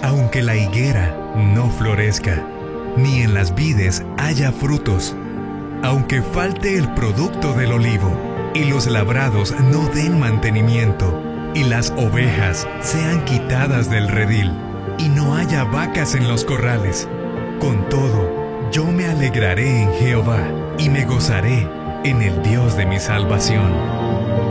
Aunque la higuera no florezca, ni en las vides haya frutos, aunque falte el producto del olivo, y los labrados no den mantenimiento, y las ovejas sean quitadas del redil, y no haya vacas en los corrales, con todo, yo me alegraré en Jehová, y me gozaré en el Dios de mi salvación.